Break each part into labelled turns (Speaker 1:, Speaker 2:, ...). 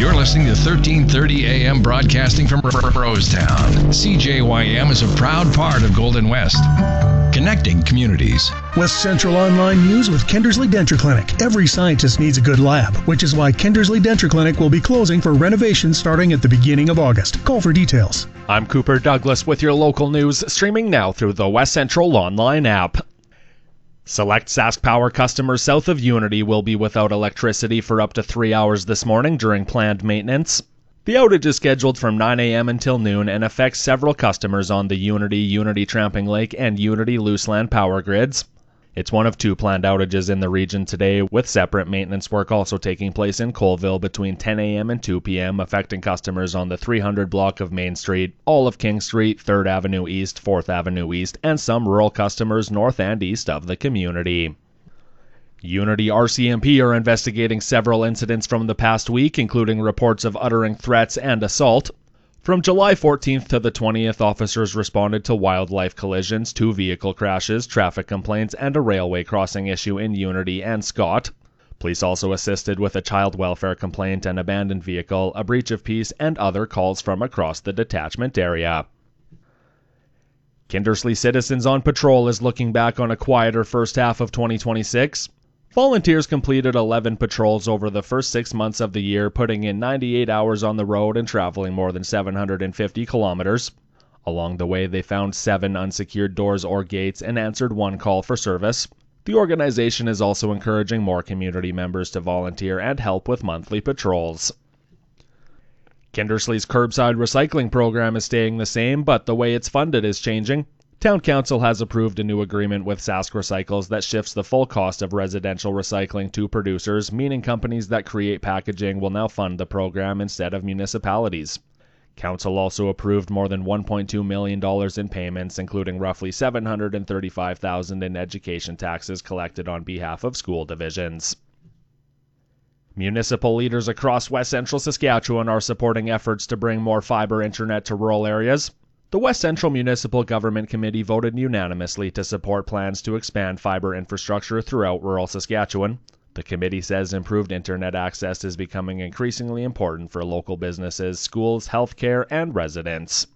Speaker 1: You're listening to 1330 AM broadcasting from Rosetown. CJYM is a proud part of Golden West, connecting communities.
Speaker 2: West Central Online News with Kindersley Denture Clinic. Every scientist needs a good lab, which is why Kindersley Denture Clinic will be closing for renovation starting at the beginning of August. Call for details.
Speaker 3: I'm Cooper Douglas with your local news, streaming now through the West Central Online app. Select Sask Power customers south of Unity will be without electricity for up to 3 hours this morning during planned maintenance. The outage is scheduled from 9 a.m. until noon and affects several customers on the Unity Tramping Lake, and Unity Luseland power grids. It's one of two planned outages in the region today, with separate maintenance work also taking place in Colville between 10 a.m. and 2 p.m., affecting customers on the 300 block of Main Street, all of King Street, 3rd Avenue East, 4th Avenue East, and some rural customers north and east of the community. Unity RCMP are investigating several incidents from the past week, including reports of uttering threats and assault. From July 14th to the 20th, officers responded to wildlife collisions, 2 vehicle crashes, traffic complaints, and a railway crossing issue in Unity and Scott. Police also assisted with a child welfare complaint, an abandoned vehicle, a breach of peace, and other calls from across the detachment area. Kindersley Citizens on Patrol is looking back on a quieter first half of 2026. Volunteers completed 11 patrols over the first 6 months of the year, putting in 98 hours on the road and traveling more than 750 kilometers. Along the way, they found 7 unsecured doors or gates and answered 1 call for service. The organization is also encouraging more community members to volunteer and help with monthly patrols. Kindersley's curbside recycling program is staying the same, but the way it's funded is changing. Town Council has approved a new agreement with Sask Recycles that shifts the full cost of residential recycling to producers, meaning companies that create packaging will now fund the program instead of municipalities. Council also approved more than $1.2 million in payments, including roughly $735,000 in education taxes collected on behalf of school divisions. Municipal leaders across West Central Saskatchewan are supporting efforts to bring more fiber internet to rural areas. The West Central Municipal Government Committee voted unanimously to support plans to expand fiber infrastructure throughout rural Saskatchewan. The committee says improved internet access is becoming increasingly important for local businesses, schools, healthcare, and residents.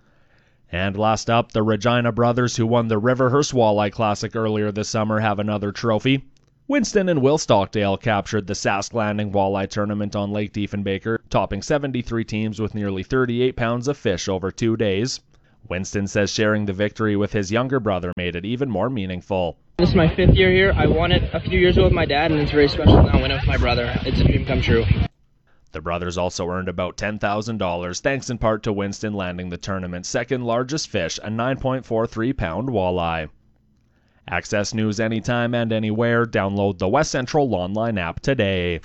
Speaker 3: And last up, the Regina brothers, who won the Riverhurst Walleye Classic earlier this summer, have another trophy. Winston and Will Stockdale captured the Sask Landing Walleye Tournament on Lake Diefenbaker, topping 73 teams with nearly 38 pounds of fish over 2 days. Winston says sharing the victory with his younger brother made it even more meaningful.
Speaker 4: This is my 5th year here. I won it a few years ago with my dad, and it's very special now winning with my brother. It's a dream come true.
Speaker 3: The brothers also earned about $10,000, thanks in part to Winston landing the tournament's second largest fish, a 9.43-pound walleye. Access news anytime and anywhere. Download the West Central Online app today.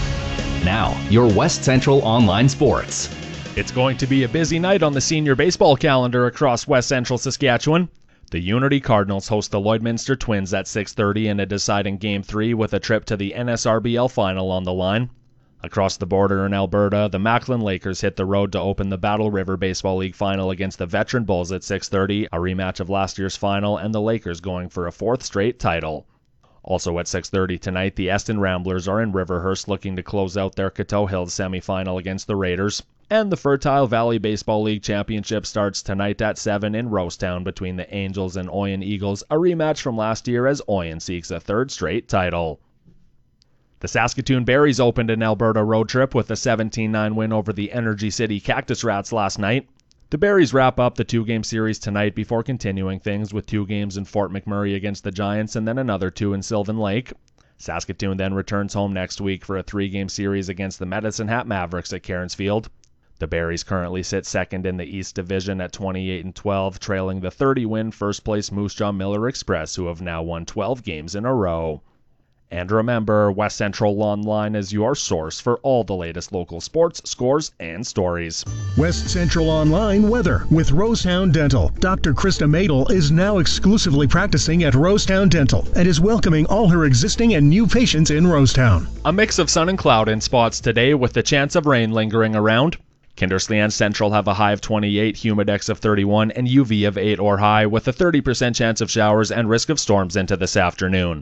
Speaker 5: Now, your West Central Online Sports.
Speaker 3: It's going to be a busy night on the senior baseball calendar across West Central Saskatchewan. The Unity Cardinals host the Lloydminster Twins at 6:30 in a deciding Game 3 with a trip to the NSRBL Final on the line. Across the border in Alberta, the Macklin Lakers hit the road to open the Battle River Baseball League Final against the Veteran Bulls at 6:30, a rematch of last year's final, and the Lakers going for a 4th straight title. Also at 6:30 tonight, the Eston Ramblers are in Riverhurst looking to close out their Coteau Hills semifinal against the Raiders. And the Fertile Valley Baseball League Championship starts tonight at 7 in Rosetown between the Angels and Oyen Eagles, a rematch from last year as Oyen seeks a 3rd straight title. The Saskatoon Berries opened an Alberta road trip with a 17-9 win over the Energy City Cactus Rats last night. The Berries wrap up the 2-game series tonight before continuing things with 2 games in Fort McMurray against the Giants and then another 2 in Sylvan Lake. Saskatoon then returns home next week for a 3-game series against the Medicine Hat Mavericks at Cairnsfield. The Berries currently sit 2nd in the East Division at 28-12, trailing the 30-win first-place Moose Jaw Miller Express, who have now won 12 games in a row. And remember, West Central Online is your source for all the latest local sports, scores, and stories.
Speaker 2: West Central Online weather with Rosetown Dental. Dr. Krista Madel is now exclusively practicing at Rosetown Dental and is welcoming all her existing and new patients in Rosetown.
Speaker 3: A mix of sun and cloud in spots today with the chance of rain lingering around. Kindersley and Central have a high of 28, humidex of 31, and UV of 8 or high with a 30% chance of showers and risk of storms into this afternoon.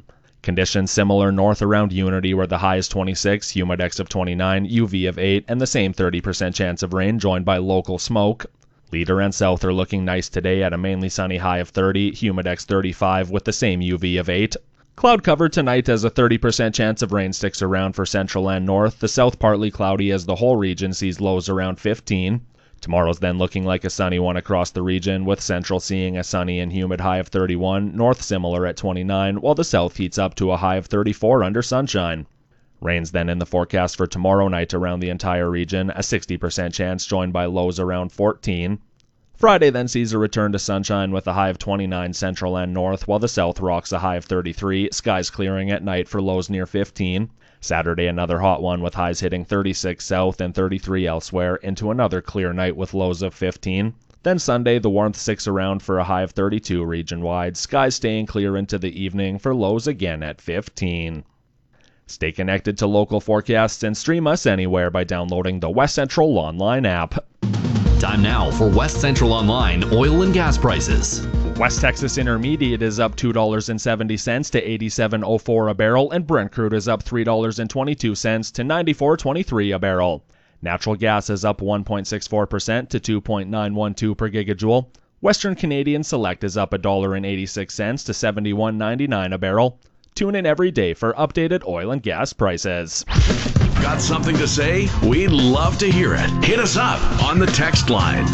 Speaker 3: Conditions similar north around Unity where the high is 26, humidex of 29, UV of 8, and the same 30% chance of rain joined by local smoke. Leader and south are looking nice today at a mainly sunny high of 30, humidex 35 with the same UV of 8. Cloud cover tonight as a 30% chance of rain sticks around for central and north. The south partly cloudy as the whole region sees lows around 15. Tomorrow's then looking like a sunny one across the region, with central seeing a sunny and humid high of 31, north similar at 29, while the south heats up to a high of 34 under sunshine. Rain's then in the forecast for tomorrow night around the entire region, a 60% chance joined by lows around 14. Friday then sees a return to sunshine with a high of 29 central and north, while the south rocks a high of 33, skies clearing at night for lows near 15. Saturday another hot one with highs hitting 36 south and 33 elsewhere, into another clear night with lows of 15. Then Sunday the warmth sticks around for a high of 32 region-wide, skies staying clear into the evening for lows again at 15. Stay connected to local forecasts and stream us anywhere by downloading the West Central Online app.
Speaker 5: Time now for West Central Online oil and gas prices.
Speaker 3: West Texas Intermediate is up $2.70 to $87.04 a barrel, and Brent crude is up $3.22 to $94.23 a barrel. Natural gas is up 1.64% to $2.912 per gigajoule. Western Canadian Select is up $1.86 to $71.99 a barrel. Tune in every day for updated oil and gas prices.
Speaker 1: Got something to say? We'd love to hear it. Hit us up on the text line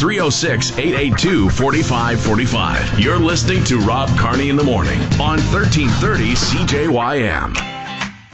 Speaker 1: 306-882-4545. You're listening to Rob Carney in the Morning on 1330 CJYM.